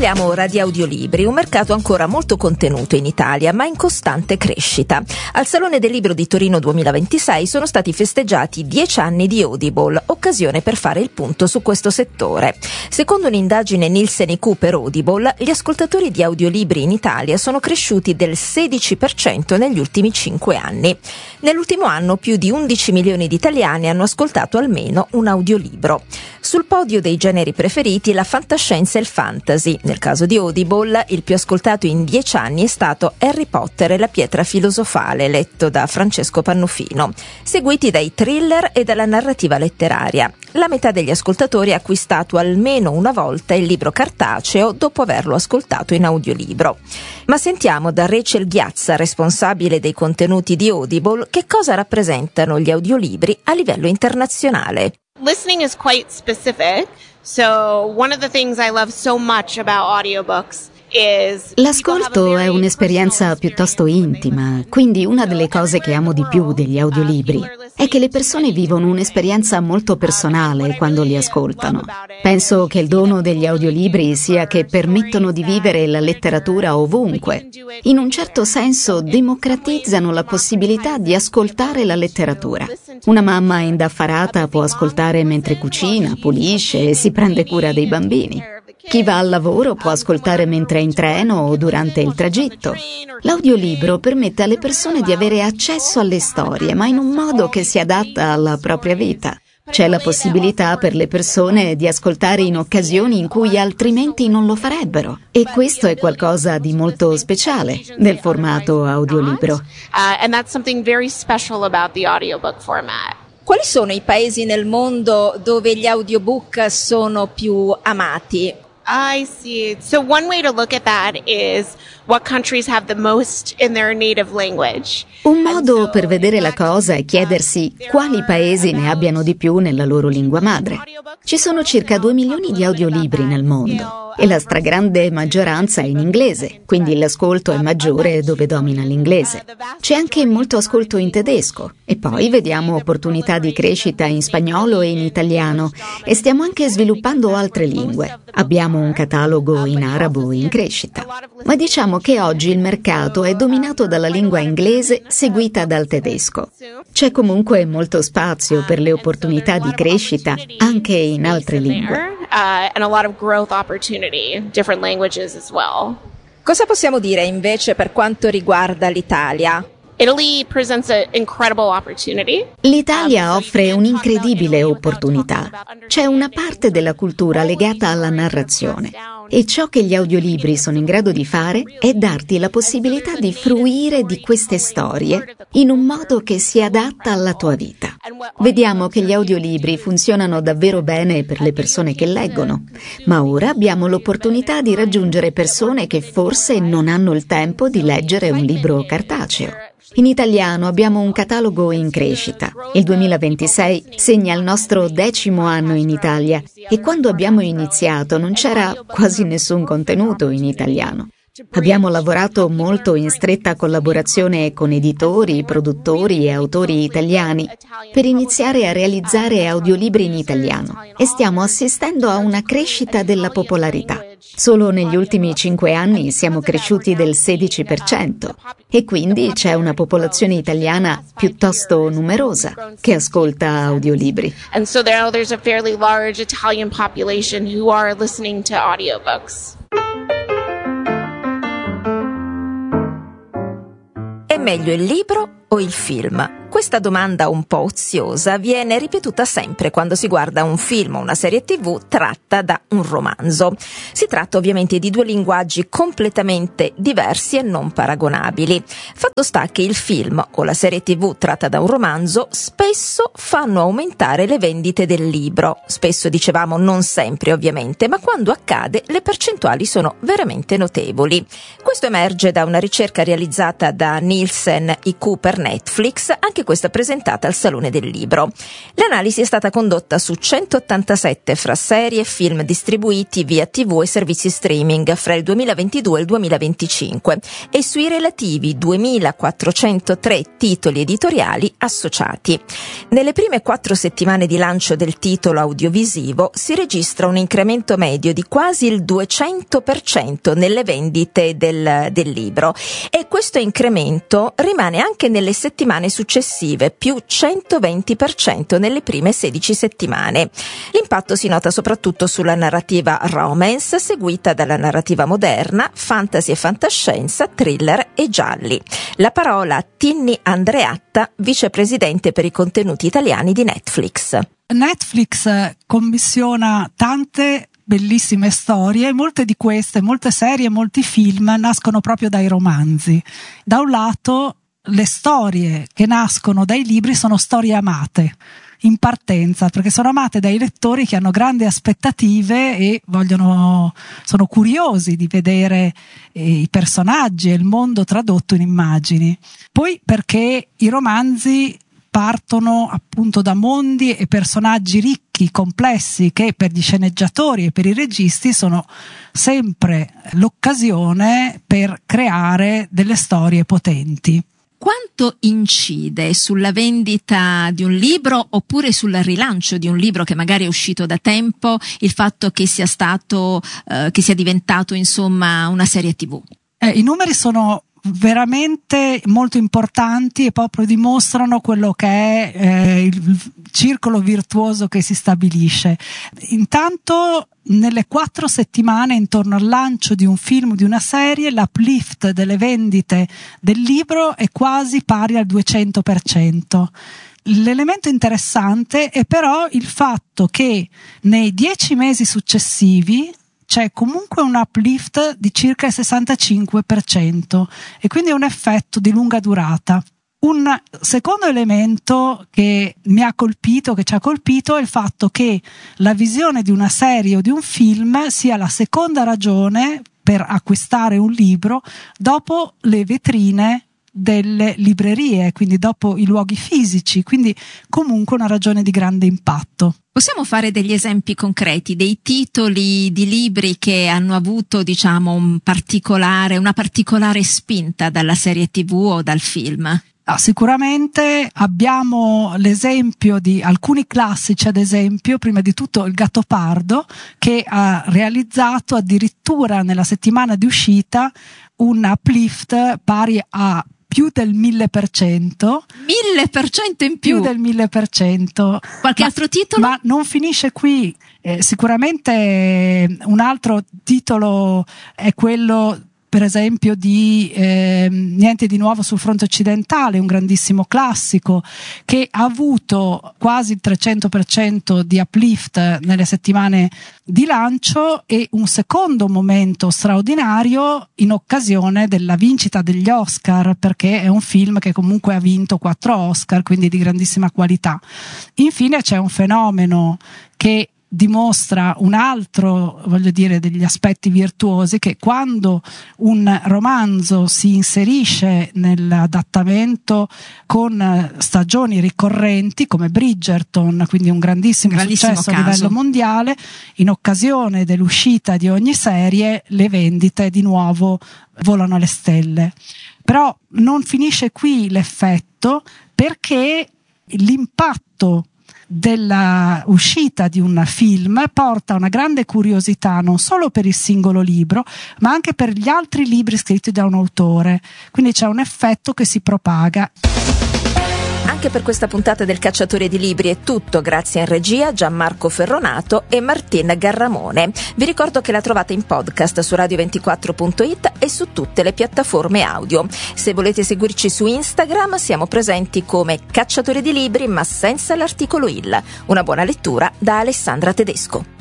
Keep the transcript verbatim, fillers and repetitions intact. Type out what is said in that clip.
Parliamo ora di audiolibri, un mercato ancora molto contenuto in Italia, ma in costante crescita. Al Salone del Libro di Torino duemilaventisei sono stati festeggiati dieci anni di Audible, occasione per fare il punto su questo settore. Secondo un'indagine Nielsen I Q per Audible, gli ascoltatori di audiolibri in Italia sono cresciuti del sedici per cento negli ultimi cinque anni. Nell'ultimo anno più di undici milioni di italiani hanno ascoltato almeno un audiolibro. Sul podio dei generi preferiti la fantascienza e il fantasy. Nel caso di Audible, il più ascoltato in dieci anni è stato Harry Potter e la pietra filosofale, letto da Francesco Pannofino, seguiti dai thriller e dalla narrativa letteraria. La metà degli ascoltatori ha acquistato almeno una volta il libro cartaceo dopo averlo ascoltato in audiolibro. Ma sentiamo da Rachel Ghiazza, responsabile dei contenuti di Audible, che cosa rappresentano gli audiolibri a livello internazionale. Listening is quite specific, so one of the things I love so much about audiobooks is L'ascolto è un'esperienza piuttosto intima, quindi una delle cose che amo di più degli audiolibri è che le persone vivono un'esperienza molto personale quando li ascoltano. Penso che il dono degli audiolibri sia che permettono di vivere la letteratura ovunque. In un certo senso democratizzano la possibilità di ascoltare la letteratura. Una mamma indaffarata può ascoltare mentre cucina, pulisce e si prende cura dei bambini. Chi va al lavoro può ascoltare mentre è in treno o durante il tragitto. L'audiolibro permette alle persone di avere accesso alle storie, ma in un modo che si adatta alla propria vita. C'è la possibilità per le persone di ascoltare in occasioni in cui altrimenti non lo farebbero. E questo è qualcosa di molto speciale del formato audiolibro. Quali sono i paesi nel mondo dove gli audiobook sono più amati? I see. So one way to look at that is what countries have the most in their native language. Un modo per vedere la cosa è chiedersi quali paesi ne abbiano di più nella loro lingua madre. Ci sono circa due milioni di audiolibri nel mondo e la stragrande maggioranza è in inglese, quindi l'ascolto è maggiore dove domina l'inglese. C'è anche molto ascolto in tedesco e poi vediamo opportunità di crescita in spagnolo e in italiano e stiamo anche sviluppando altre lingue. Abbiamo un catalogo in arabo in crescita. Ma diciamo che oggi il mercato è dominato dalla lingua inglese seguita dal tedesco. C'è comunque molto spazio per le opportunità di crescita anche in altre lingue. Cosa possiamo dire invece per quanto riguarda l'Italia? Italy presents an incredible opportunity. L'Italia offre un'incredibile opportunità. C'è una parte della cultura legata alla narrazione e ciò che gli audiolibri sono in grado di fare è darti la possibilità di fruire di queste storie in un modo che si adatta alla tua vita. Vediamo che gli audiolibri funzionano davvero bene per le persone che leggono, ma ora abbiamo l'opportunità di raggiungere persone che forse non hanno il tempo di leggere un libro cartaceo. In italiano abbiamo un catalogo in crescita. Il duemilaventisei segna il nostro decimo anno in Italia e quando abbiamo iniziato non c'era quasi nessun contenuto in italiano. Abbiamo lavorato molto in stretta collaborazione con editori, produttori e autori italiani per iniziare a realizzare audiolibri in italiano e stiamo assistendo a una crescita della popolarità. Solo negli ultimi cinque anni siamo cresciuti del sedici per cento e quindi c'è una popolazione italiana piuttosto numerosa che ascolta audiolibri. And so now there's a fairly large Italian population who are listening to audiobooks. È meglio il libro o il film? Questa domanda un po' oziosa viene ripetuta sempre quando si guarda un film o una serie tivù tratta da un romanzo. Si tratta ovviamente di due linguaggi completamente diversi e non paragonabili. Fatto sta che il film o la serie tivù tratta da un romanzo spesso fanno aumentare le vendite del libro. Spesso, dicevamo, non sempre ovviamente, ma quando accade le percentuali sono veramente notevoli. Questo emerge da una ricerca realizzata da Nielsen I Q per Netflix, anche anche questa presentata al Salone del Libro. L'analisi è stata condotta su centottantasette fra serie e film distribuiti via tivù e servizi streaming fra il duemilaventidue e il duemilaventicinque e sui relativi duemilaquattrocentotre titoli editoriali associati. Nelle prime quattro settimane di lancio del titolo audiovisivo si registra un incremento medio di quasi il duecento per cento nelle vendite del, del libro, e questo incremento rimane anche nelle settimane successive, più centoventi per cento nelle prime sedici settimane. L'impatto si nota soprattutto sulla narrativa romance, seguita dalla narrativa moderna, fantasy e fantascienza, thriller e gialli. La parola a Tinni Andreatta, vicepresidente per i contenuti italiani di Netflix. Netflix commissiona tante bellissime storie, molte di queste, molte serie, molti film nascono proprio dai romanzi. Da un lato, le storie che nascono dai libri sono storie amate in partenza, perché sono amate dai lettori che hanno grandi aspettative e vogliono, sono curiosi di vedere eh, i personaggi e il mondo tradotto in immagini. Poi perché i romanzi partono appunto da mondi e personaggi ricchi, complessi, che per gli sceneggiatori e per i registi sono sempre l'occasione per creare delle storie potenti. Quanto incide sulla vendita di un libro oppure sul rilancio di un libro che magari è uscito da tempo il fatto che sia stato, eh, che sia diventato insomma una serie tivù? Eh, i numeri sono veramente molto importanti e proprio dimostrano quello che è eh, il circolo virtuoso che si stabilisce. Intanto nelle quattro settimane intorno al lancio di un film o di una serie l'uplift delle vendite del libro è quasi pari al duecento per cento. L'elemento interessante è però il fatto che nei dieci mesi successivi c'è comunque un uplift di circa il sessantacinque per cento e quindi è un effetto di lunga durata. Un secondo elemento che mi ha colpito, che ci ha colpito, è il fatto che la visione di una serie o di un film sia la seconda ragione per acquistare un libro dopo le vetrine delle librerie, quindi dopo i luoghi fisici, quindi comunque una ragione di grande impatto. Possiamo fare degli esempi concreti, dei titoli di libri che hanno avuto, diciamo, un particolare, una particolare spinta dalla serie tivù o dal film? Ah, sicuramente abbiamo l'esempio di alcuni classici, ad esempio, prima di tutto Il Gattopardo, che ha realizzato addirittura nella settimana di uscita un uplift pari a più del mille per cento. Mille per cento in più? Più del mille per cento. Qualche ma, altro titolo? Ma non finisce qui. Eh, sicuramente un altro titolo è quello, per esempio, di eh, Niente di nuovo sul fronte occidentale, un grandissimo classico che ha avuto quasi il trecento per cento di uplift nelle settimane di lancio, e un secondo momento straordinario in occasione della vincita degli Oscar, perché è un film che comunque ha vinto quattro Oscar, quindi di grandissima qualità. Infine c'è un fenomeno che dimostra un altro, voglio dire, degli aspetti virtuosi, che quando un romanzo si inserisce nell'adattamento con stagioni ricorrenti come Bridgerton, quindi un grandissimo, grandissimo successo caso a livello mondiale, in occasione dell'uscita di ogni serie le vendite di nuovo volano alle stelle. Però non finisce qui l'effetto, perché l'impatto della uscita di un film porta una grande curiosità non solo per il singolo libro, ma anche per gli altri libri scritti da un autore, quindi c'è un effetto che si propaga. Anche per questa puntata del Cacciatore di Libri è tutto, grazie in regia Gianmarco Ferronato e Martin Garramone. Vi ricordo che la trovate in podcast su radio ventiquattro punto it e su tutte le piattaforme audio. Se volete seguirci su Instagram siamo presenti come Cacciatore di Libri, ma senza l'articolo il. Una buona lettura da Alessandra Tedesco.